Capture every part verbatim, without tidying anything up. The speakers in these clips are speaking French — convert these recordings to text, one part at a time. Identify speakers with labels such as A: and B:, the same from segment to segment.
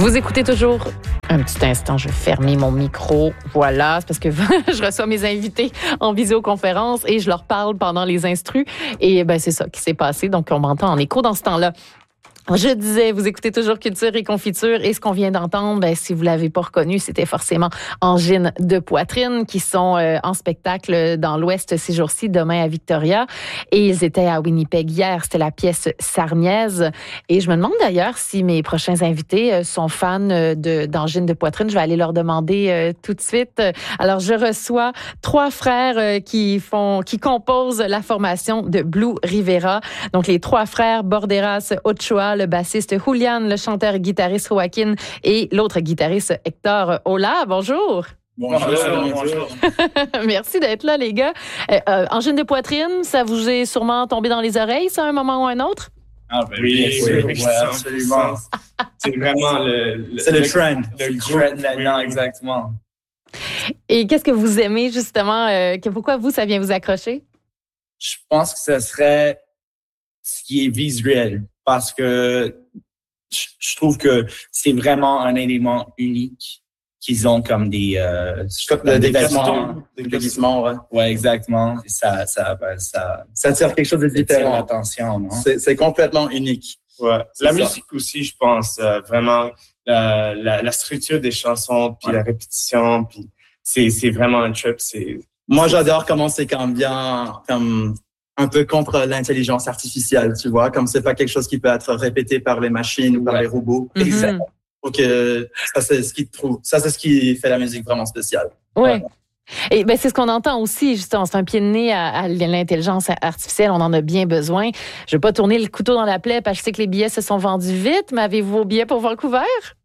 A: Vous écoutez toujours... Un petit instant, je vais fermer mon micro. Voilà, c'est parce que je reçois mes invités en visioconférence et je leur parle pendant les instrus. Et ben c'est ça qui s'est passé. Donc, on m'entend en écho dans ce temps-là. Je disais, vous écoutez toujours Culture et Confiture et ce qu'on vient d'entendre, ben, si vous l'avez pas reconnu, c'était forcément Angine de Poitrine qui sont euh, en spectacle dans l'Ouest ces jours-ci, demain à Victoria. Et ils étaient à Winnipeg hier, c'était la pièce Sarniaise. Et je me demande d'ailleurs si mes prochains invités euh, sont fans de, d'Angine de Poitrine. Je vais aller leur demander euh, tout de suite. Alors, je reçois trois frères euh, qui font, qui composent la formation de Blue Rivera. Donc, les trois frères Borderas Ochoa, le bassiste Julian, le chanteur et guitariste Joaquin et l'autre guitariste Hector Ola. Bonjour.
B: Bonjour. Bonjour. Bonjour.
A: Merci d'être là, les gars. Euh, euh, Angine de Poitrine, ça vous est sûrement tombé dans les oreilles, ça, à un moment ou un autre?
B: Ah, ben oui, oui, oui, oui, ouais, absolument. C'est vraiment le... le
C: c'est le, le trend.
B: Le trend maintenant, exactement.
A: Et qu'est-ce que vous aimez, justement? Euh, que, pourquoi vous, ça vient vous accrocher?
B: Je pense que ce serait ce qui est visuel. Parce que je trouve que c'est vraiment un élément unique qu'ils ont comme des euh,
C: comme des vêtements, des vêtements, ouais.
B: Ouais, exactement. Et ça, ça, ben, ça,
C: ça tire quelque chose de différent.
B: L'attention, non?
C: C'est, c'est complètement unique.
D: Ouais. C'est la ça. Musique aussi, je pense, euh, vraiment la, la, la structure des chansons, puis ouais. La répétition, puis c'est, c'est vraiment un trip. C'est.
C: Moi, j'adore comment c'est comme bien, comme un peu contre l'intelligence artificielle, tu vois, comme c'est pas quelque chose qui peut être répété par les machines ou par ouais. les robots.
A: Mm-hmm.
C: Exactement. Donc, euh, ça, c'est ce qui trouve, ça, c'est ce qui fait la musique vraiment spéciale.
A: Oui. Ouais. Et ben c'est ce qu'on entend aussi, justement, c'est un pied de nez à, à l'intelligence artificielle, on en a bien besoin. Je vais pas tourner le couteau dans la plaie parce que je sais que les billets se sont vendus vite, mais avez-vous vos billets pour Vancouver?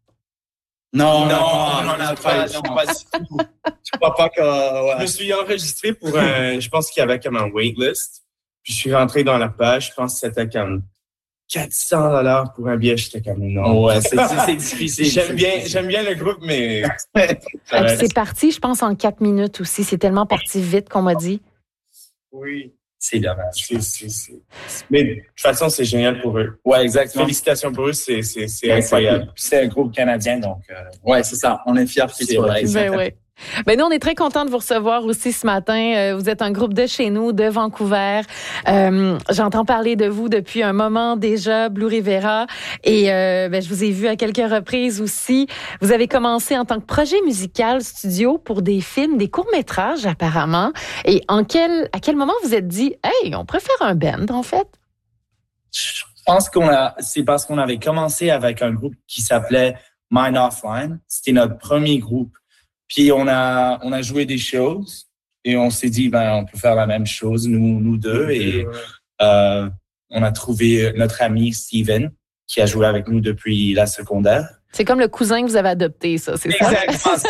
B: Non, non,
D: on n'en a pas, non, pas du tout.
B: Je crois pas que, ouais.
D: Je me suis enregistré pour un, je pense qu'il y avait comme un waitlist. Puis je suis rentré dans la page, je pense que c'était comme quatre cents dollars pour un billet. J'étais comme non.
B: Ouais, c'est, c'est, c'est difficile.
D: J'aime bien, j'aime bien le groupe, mais.
A: ouais. C'est parti, je pense, en quatre minutes aussi. C'est tellement parti vite qu'on m'a dit.
D: Oui.
B: C'est dommage.
D: C'est, c'est, c'est... Mais de toute façon, c'est génial pour eux.
B: Ouais, exactement.
D: Félicitations pour eux, c'est, c'est, c'est incroyable.
B: C'est un groupe canadien, donc. Euh... Ouais, c'est ça. On est fiers qu'ils soient là.
A: Ben ouais. Ben nous, on est très contents de vous recevoir aussi ce matin. Vous êtes un groupe de chez nous, de Vancouver. Euh, j'entends parler de vous depuis un moment déjà, Blue Rivera. Et euh, ben, je vous ai vu à quelques reprises aussi. Vous avez commencé en tant que projet musical studio pour des films, des courts-métrages apparemment. Et en quel, à quel moment vous êtes dit, hey, on préfère un band en fait?
B: Je pense qu'on a, c'est parce qu'on avait commencé avec un groupe qui s'appelait Mind Offline. C'était notre premier groupe. Puis on a on a joué des choses et on s'est dit ben on peut faire la même chose nous nous deux et euh, on a trouvé notre ami Steven qui a joué avec nous depuis la secondaire.
A: C'est comme le cousin que vous avez adopté, ça, c'est ça?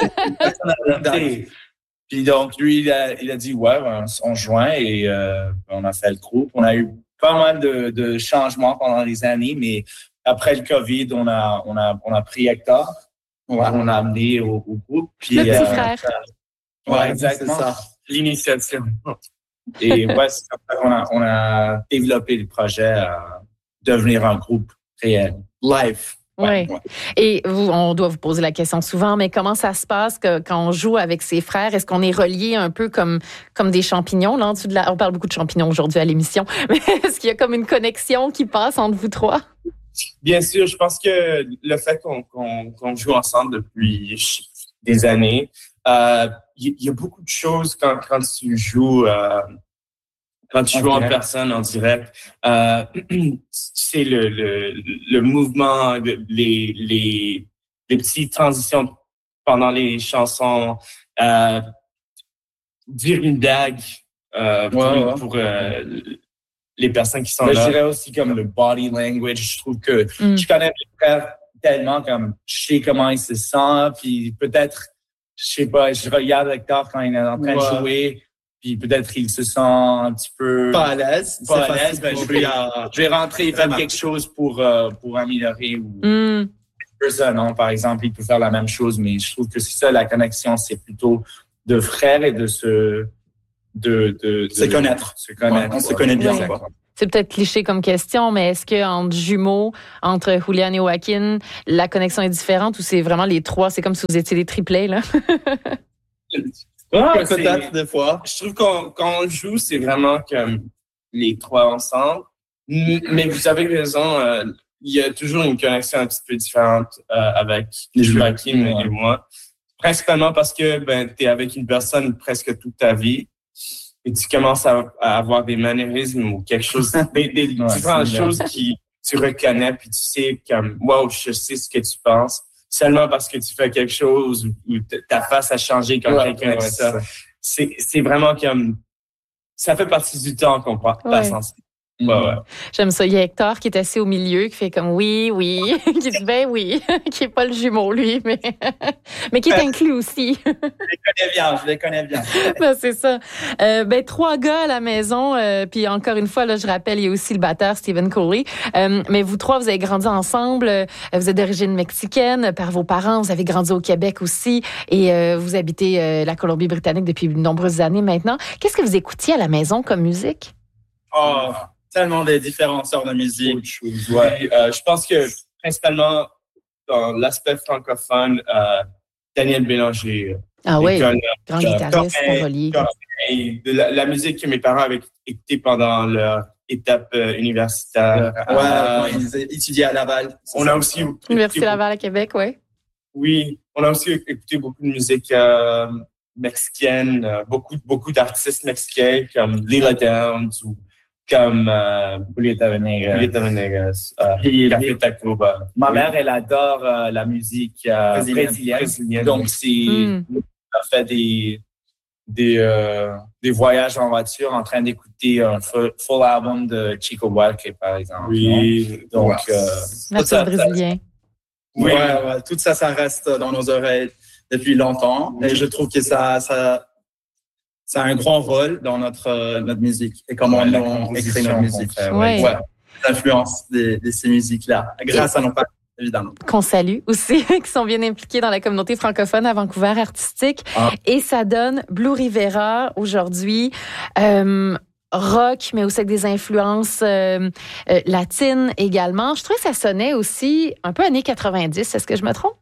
B: Exactement. Puis donc lui il a il a dit ouais on, on joint et euh, on a fait le groupe. On a eu pas mal de de changements pendant les années, mais après le Covid on a on a on a pris Hector. Ouais, on a amené au, au groupe. Puis,
A: le petit
B: euh,
A: frère.
B: Euh, ouais, exactement. C'est ça. L'initiative. Et ouais, c'est comme ça qu'on a, on a développé le projet à devenir un groupe réel. Live.
A: Ouais. Oui. Et vous, on doit vous poser la question souvent, mais comment ça se passe que, quand on joue avec ses frères? Est-ce qu'on est reliés un peu comme, comme des champignons là en dessous de la... On parle beaucoup de champignons aujourd'hui à l'émission, mais est-ce qu'il y a comme une connexion qui passe entre vous trois?
D: Bien sûr, je pense que le fait qu'on, qu'on, qu'on joue ensemble depuis des années, euh, il y, y a beaucoup de choses quand, quand tu joues, euh, quand tu en joues direct. En personne, en direct. Euh, c'est le, le, le mouvement, les, les, les petites transitions pendant les chansons, euh, dire une dague euh, pour,
B: ouais, ouais.
D: pour euh, les personnes qui sont
B: mais
D: là.
B: Je dirais aussi comme le body language. Je trouve que mm. je connais mes frères tellement comme je sais comment il se sent, puis peut-être, je sais pas, je regarde Hector quand il est en train ouais. de jouer, puis peut-être il se sent un petit peu
C: pas à l'aise.
B: Pas à l'aise, ben je vais, je vais rentrer et faire quelque chose pour euh, pour améliorer ou mm. ça, non, par exemple, il peut faire la même chose, mais je trouve que c'est ça la connexion, c'est plutôt de frères et de se de, de, de
C: se connaître.
B: Se connaître.
C: Ouais, on se connaît bien.
A: Ouais.
C: Quoi.
A: C'est peut-être cliché comme question, mais est-ce que entre jumeaux, entre Julian et Joaquin, la connexion est différente ou c'est vraiment les trois? C'est comme si vous étiez des triplets, là?
C: Ouais, peut-être des fois.
D: Je trouve qu'on, quand on joue, c'est vraiment comme les trois ensemble. Mais vous avez raison, euh, il y a toujours une connexion un petit peu différente euh, avec Joaquin ouais. et moi. Principalement parce que ben, tu es avec une personne presque toute ta vie et tu commences à, à avoir des mannérismes ou quelque chose, des, des ouais, différentes choses qui tu reconnais puis tu sais comme, wow, je sais ce que tu penses. Seulement parce que tu fais quelque chose ou ta face a changé quand ouais, quelqu'un ouais, dit ça. C'est, c'est vraiment comme, ça fait partie du temps qu'on passe ouais. ensemble. Ouais, ouais.
A: J'aime ça. Il y a Hector qui est assis au milieu, qui fait comme oui, oui, qui dit ben oui, qui est pas le jumeau, lui, mais, mais qui est inclus aussi.
C: Je les connais bien, je les connais bien.
A: Ben, c'est ça. Euh, ben, trois gars à la maison, euh, puis encore une fois, là, je rappelle, il y a aussi le batteur Stephen Coley. Euh, mais vous trois, vous avez grandi ensemble, euh, vous êtes d'origine mexicaine par vos parents, vous avez grandi au Québec aussi, et euh, vous habitez euh, la Colombie-Britannique depuis de nombreuses années maintenant. Qu'est-ce que vous écoutiez à la maison comme musique?
C: Oh, tellement des différentes sortes de musique.
D: Ouais, euh, je pense que principalement dans l'aspect francophone, euh, Daniel Bélanger.
A: Ah oui, grand guitariste, parolier.
D: La, la musique que mes parents avaient écoutée pendant leur étape euh, universitaire.
C: Ouais, euh, ils étudiaient à Laval.
D: On
C: ça,
D: a aussi
A: Université Laval à Québec, oui.
D: Oui, on a aussi écouté beaucoup de musique euh, mexicaine, euh, beaucoup, beaucoup d'artistes mexicains comme Lila Downs ou comme euh,
B: Julieta Venegas.
D: Julieta Venegas.
B: Euh, Café Tacuba. Ma mère, elle adore euh, la musique euh, brésilienne. brésilienne. brésilienne. Donc, c'est, mm. elle a fait des, des, euh, des voyages en voiture en train d'écouter un full, full album de Chico Buarque, par exemple.
D: Oui.
B: Non? Donc,
A: wow. euh, tout ça, brésilien.
C: Oui, ouais, ouais, tout ça, ça reste dans nos oreilles depuis longtemps. Oui. Et je trouve que ça, ça, ça a un grand rôle dans notre, euh, notre musique et comment ouais, on écrit notre musique.
A: Fait, ouais.
C: Ouais. L'influence de, de ces musiques-là, grâce et à nos parents, évidemment.
A: Qu'on salue aussi, qui sont bien impliqués dans la communauté francophone à Vancouver artistique. Ah. Et ça donne Blue Rivera aujourd'hui. Euh, rock, mais aussi avec des influences euh, euh, latines également. Je trouvais que ça sonnait aussi un peu années quatre-vingt-dix. Est-ce que je me trompe?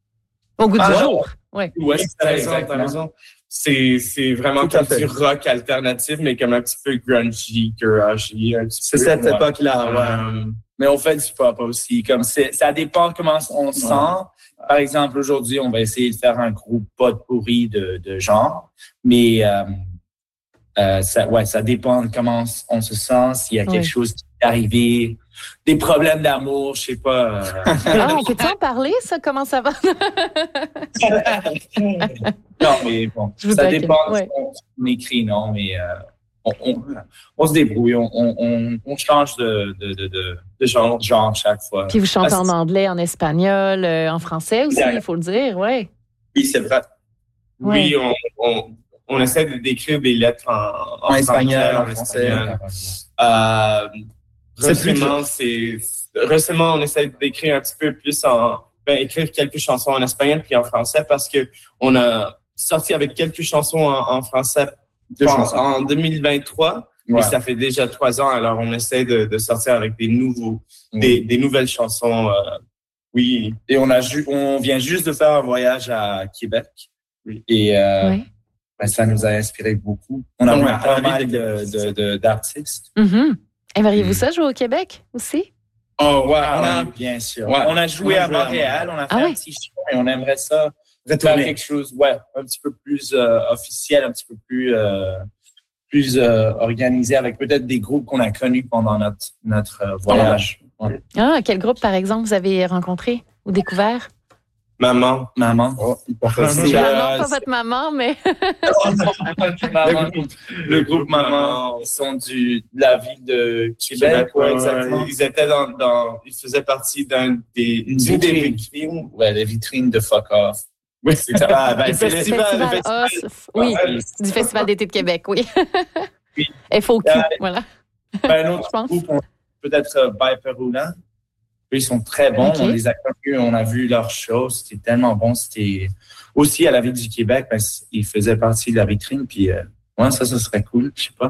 A: Au goût ah, du jour.
D: Oui, ouais, t'as raison, t'as raison. C'est, c'est vraiment comme du rock alternatif, mais comme un petit peu grungy, garagey.
C: C'est cette ouais. époque-là,
B: ouais. ouais. Mais on fait du pop aussi. Comme c'est, ça dépend comment on se ouais. sent. Par exemple, aujourd'hui, on va essayer de faire un groupe pot-pourri de, de genre, mais euh, euh, ça, ouais, ça dépend de comment on se sent, s'il y a quelque ouais. chose qui est arrivé. Des problèmes d'amour, je sais pas. Euh...
A: Ah, on peut-tu en parler, ça? Comment ça va?
B: Non, mais bon, ça dépend de ouais. ce qu'on écrit, non, mais euh, on, on, on se débrouille, on, on, on change de, de, de, de, de genre, genre chaque fois.
A: Puis vous chantez Parce... en anglais, en espagnol, euh, en français aussi, il faut le dire, oui.
C: Oui, c'est vrai.
D: Oui, ouais. on, on, on essaie de décrire des lettres en, en,
C: en espagnol, en français.
D: Euh, Récemment, c'est, récemment, on essaie d'écrire un petit peu plus en, ben, écrire quelques chansons en espagnol puis en français parce que on a sorti avec quelques chansons en, en français en, en deux mille vingt-trois. Ouais. Et ça fait déjà trois ans. Alors, on essaie de, de sortir avec des nouveaux, mmh. des, des nouvelles chansons. Euh, oui.
B: Et on a ju- on vient juste de faire un voyage à Québec. Oui. Et, euh, oui. ben, ça nous a inspiré beaucoup. On a ouais, pas mal de, de, de, d'artistes.
A: Mm-hmm. Aimeriez-vous ça jouer au Québec aussi?
B: Oh, ouais, on a, bien sûr. Ouais. On a joué on a à Montréal, on a fait ah, un ouais. petit show et on aimerait ça faire quelque chose, ouais, un petit peu plus euh, officiel, un petit peu plus, euh, plus euh, organisé avec peut-être des groupes qu'on a connus pendant notre, notre euh, voyage.
A: Ouais. Ah, quel groupe, par exemple, vous avez rencontré ou découvert?
D: Maman.
B: Maman.
A: Oh, c'est maman, pas votre maman, mais...
B: maman. Le groupe Maman, ils sont du, de la ville de Québec.
D: Ouais, exactement. Ils étaient dans, dans, ils faisaient partie d'un des,
B: une des vitrines. Ouais, des vitrines de Fuck Off.
A: Oui, c'est ça. Ben, c'est le festival, festival, le festival. Off, oui, ouais, du Festival d'été de Québec, oui. Oui. F O Q, euh, voilà.
B: Ben, un autre groupe, peut-être euh, By Peruna. Ils sont très bons. Okay. On les a connus, on a vu leur show. C'était tellement bon. C'était aussi à la Ville du Québec. Ben, ils faisaient partie de la vitrine. Puis, euh, ouais, ça, ça serait cool. Je sais pas.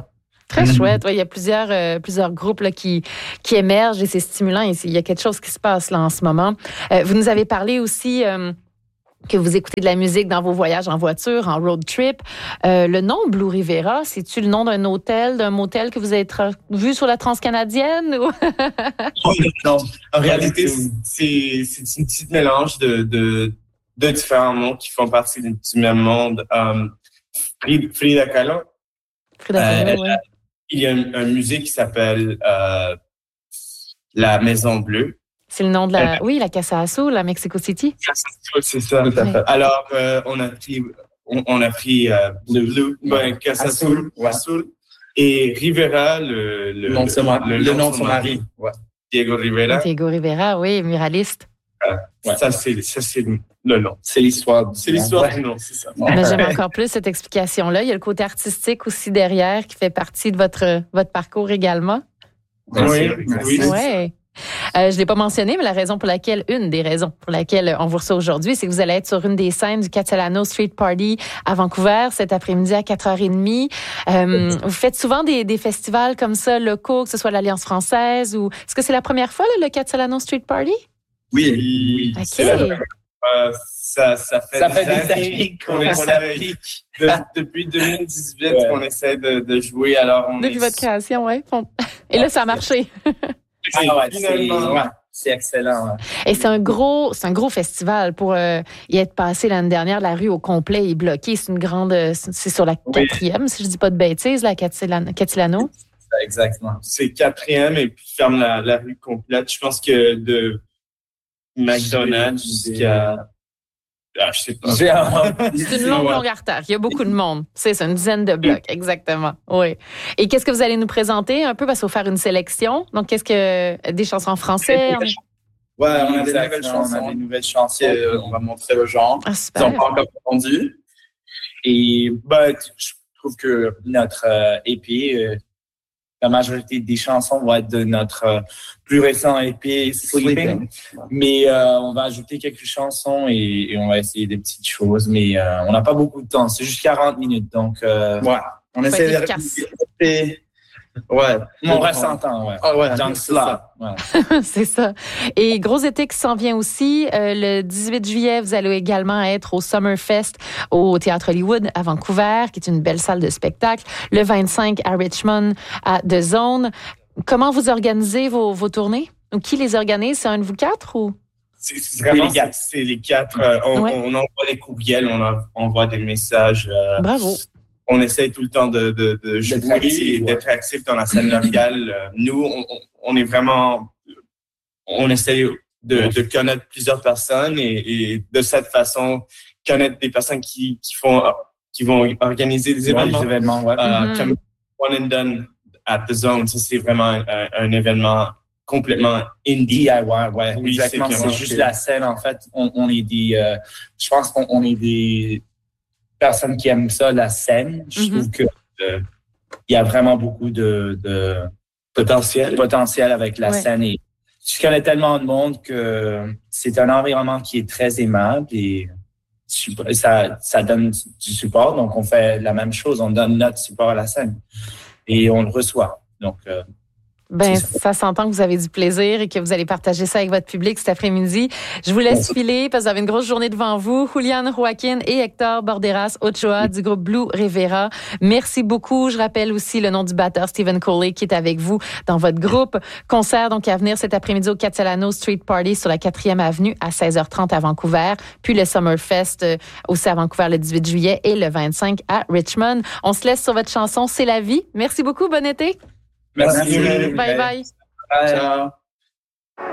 A: Très mm-hmm. chouette. Ouais, il y a plusieurs, euh, plusieurs groupes là, qui, qui émergent et c'est stimulant. Et il y a quelque chose qui se passe là en ce moment. Euh, vous nous avez parlé aussi euh, que vous écoutez de la musique dans vos voyages en voiture, en road trip. Euh, le nom Blue Riviera, c'est-tu le nom d'un hôtel, d'un motel que vous avez tra- vu sur la Transcanadienne? Ou...
D: non, en réalité, c'est, c'est une petite mélange de, de, de différents mots qui font partie du même monde. Um, Frida Kahlo.
A: Frida Kahlo, euh, oui.
D: Il y a un, un musée qui s'appelle euh, La Maison Bleue.
A: C'est le nom de la... Oui, la Casa Azul, la Mexico City.
D: Casa Azul, c'est ça. Tout à fait. Alors, euh, on a pris, on, on a pris euh, Blue, Blue ben, Casa Azul, ouais. Azul, et Rivera, le, le,
C: nom de son, le, le nom de son mari.
D: Ouais. Diego Rivera.
A: Diego Rivera, oui, muraliste.
D: Euh, ouais. Ça, c'est, ça, c'est le nom.
C: C'est l'histoire.
D: C'est l'histoire du nom, c'est ça.
A: Mais j'aime encore plus cette explication-là. Il y a le côté artistique aussi derrière qui fait partie de votre, votre parcours également.
D: Oui, oui.
A: Ouais. Euh, je ne l'ai pas mentionné, mais la raison pour laquelle, une des raisons pour laquelle on vous reçoit aujourd'hui, c'est que vous allez être sur une des scènes du Catalano Street Party à Vancouver cet après-midi à quatre heures trente. Euh, vous faites souvent des, des festivals comme ça, locaux, que ce soit l'Alliance française ou... Est-ce que c'est la première fois, là, le Catalano Street Party?
C: Oui. oui.
A: OK.
D: C'est la, euh, ça, ça fait,
B: ça
D: des,
B: fait des
D: années qu'on essaie de, depuis deux mille dix-huit ouais. qu'on essaie de, de jouer. Alors on
A: depuis
D: est...
A: votre création, oui. Et là, ça a marché.
B: Ah ouais, c'est, ouais, c'est excellent. Ouais.
A: Et c'est un gros, c'est un gros festival pour euh, y être passé l'année dernière. La rue au complet est bloquée. C'est une grande, c'est sur la quatrième, oui. si je dis pas de bêtises, la Catilano.
B: Exactement.
D: C'est quatrième et puis ferme la, la rue complète. Je pense que de McDonald's jusqu'à Ah, je sais pas.
A: C'est une longue, longue artère. Il y a beaucoup de monde. C'est ça, une dizaine de blocs, exactement. Oui. Et qu'est-ce que vous allez nous présenter un peu? Parce qu'il faut faire une sélection. Donc, qu'est-ce que... Des chansons en français?
C: Ouais, on a des nouvelles chansons. On a des nouvelles chansons. On va montrer aux gens.
A: Ah, super.
C: Ils n'ont pas encore entendu.
B: Et bah, je trouve que notre euh, E P... Euh, la majorité des chansons vont être de notre euh, plus récent E P Sleeping, mais euh, on va ajouter quelques chansons et, et on va essayer des petites choses, mais euh, on n'a pas beaucoup de temps, c'est juste quarante minutes, donc euh,
C: ouais, on essaie de rester. Ouais,
B: on reste en temps, ouais.
C: Ah ouais,
B: dans le slot.
A: Ouais. C'est ça. Et gros été qui s'en vient aussi. Euh, le dix-huit juillet, vous allez également être au Summerfest au Théâtre Hollywood à Vancouver, qui est une belle salle de spectacle. Le vingt-cinq à Richmond à The Zone. Comment vous organisez vos, vos tournées? Ou qui les organise? C'est un de vous quatre ou?
D: C'est, c'est vraiment les quatre. C'est les quatre. Euh, on, ouais. on envoie des courriels, on envoie des messages. Euh,
A: Bravo.
D: On essaie tout le temps de, de, de jouer d'être actif, et d'être actif dans la scène locale. Nous, on, on est vraiment, on essaie de, de connaître plusieurs personnes et, et de cette façon connaître des personnes qui, qui font, qui vont organiser des événements,
B: ouais, des événements ouais.
D: euh, mm-hmm. comme One and Done at the Zone. Ça, c'est vraiment un, un événement complètement indie.
B: Ouais, ouais, ouais. Oui, exactement. C'est, c'est juste la scène, en fait. On, on est des, euh, je pense qu'on on est des personnes qui aiment ça, la scène. Je mm-hmm. trouve que euh, il y a vraiment beaucoup de, de
D: potentiel,
B: potentiel avec la
A: ouais.
B: scène. Et je connais tellement de monde que c'est un environnement qui est très aimable et ça, ça donne du support. Donc, on fait la même chose. On donne notre support à la scène et on le reçoit. Donc, euh,
A: Ben, ça s'entend que vous avez du plaisir et que vous allez partager ça avec votre public cet après-midi. Je vous laisse filer parce que vous avez une grosse journée devant vous. Julian Joaquin et Hector Borderas Ochoa du groupe Blue Riviera. Merci beaucoup. Je rappelle aussi le nom du batteur Stephen Coley qui est avec vous dans votre groupe. Concert donc à venir cet après-midi au Catalano Street Party sur la quatrième avenue à seize heures trente à Vancouver. Puis le Summerfest aussi à Vancouver le dix-huit juillet et le vingt-cinq à Richmond. On se laisse sur votre chanson C'est la vie. Merci beaucoup. Bon été.
B: Merci.
A: Bye bye.
B: Bye. Ciao.